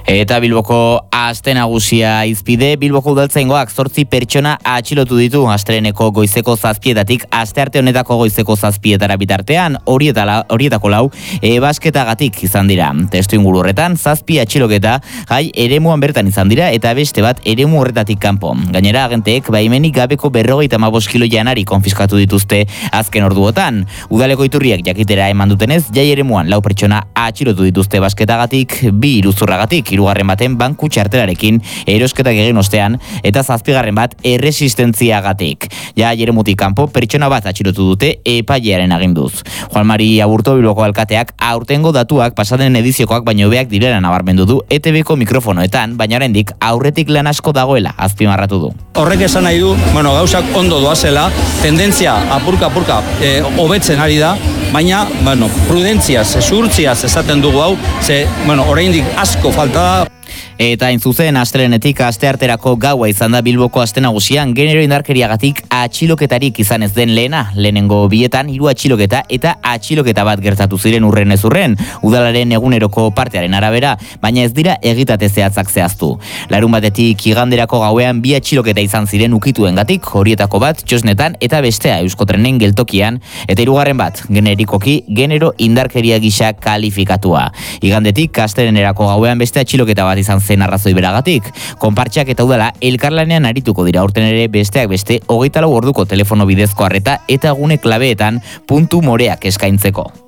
Eta Bilboko aste nagusia izpide, Bilboko udaltzaingoak 8 pertsona atxilotu ditu asteleheneko goizeko 7:00 astearte honetako goizeko 7:00 bitartean, horietako 4 basketagatik izan dira. Testuinguru horretan 7 atxiloketa jai eremuan bertan izan dira eta beste bat eremu horretatik kanpo. Gainera agenteek baimenik gabeko 55 kilo janari konfiskatu dituzte azken orduotan. Udaleko iturriak jakitera eman dutenez, jai eremuan 4 pertsona atxilotu dituzte basketagatik, 2 iruzurragatik, 3. baten banku txartelarekin erosketak egin ostean, eta 7. bat erresistentziagatik. Ja eremutik kanpo pertsona bat atxilotu dute epailearen aginduz. Juan Mari Aburto Bilboko alkateak aurtengo datuak pasaden ediziokoak baino hobeak direla nabarmendu du ETBko mikrofonoetan, baina oraindik aurretik lan asko dagoela azpimarratu du. Horrek esan nahi du, gauzak ondo doazela, tendentzia apurka hobetzen ari da, baina, prudentziaz, zuhurtziaz esaten dugu hau, oraindik asko falta da. Eta zuzen astelehenetik astearterako gaua izan da Bilboko aste nagusian genero indarkeriagatik atxiloketarik izan ez den lehena. Lehenengo 2etan 3 atxiloketa eta atxiloketa bat gertatu ziren urren ez urren, udalaren eguneroko partearen arabera, baina ez dira egitate zehatzak zehaztu. Larunbatetik iganderako gauean 2 atxiloketa izan ziren ukituengatik, horietako bat Txosnetan eta bestea Euskotrenen geltokian, eta 3. bat generikoki genero indarkeria gisa kalifikatua. Igandetik astelehenerako gauean beste atxiloketa bat izan zen arrazoi beragatik. Konpartxak eta udala elkarlanean arituko dira urten ere besteak beste 24 orduko telefono bidezko arreta eta gune klabeetan puntu moreak eskaintzeko.